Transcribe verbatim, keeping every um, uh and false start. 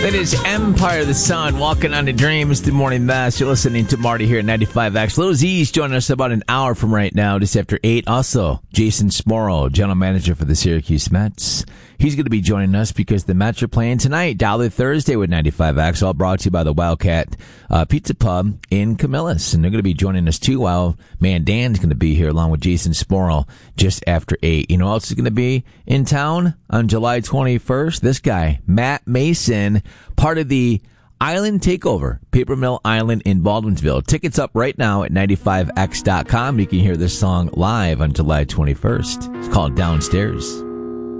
That is Empire of the Sun, Walking on the Dreams, the Morning Mass. You're listening to Marty here at ninety-five X. Little Z's joining us about an hour from right now, just after eight. Also, Jason Smorrow, general manager for the Syracuse Mets. He's going to be joining us because the Mets are playing tonight, Dollar Thursday with ninety-five X, all brought to you by the Wildcat uh, Pizza Pub in Camillus. And they're going to be joining us too, while man Dan's going to be here along with Jason Smorrow just after eight. You know who else is going to be in town on July twenty-first? This guy, Matt Mason, part of the Island Takeover, Paper Mill Island in Baldwinsville. Tickets up right now at ninety-five x dot com. You can hear this song live on July twenty-first. It's called Downstairs.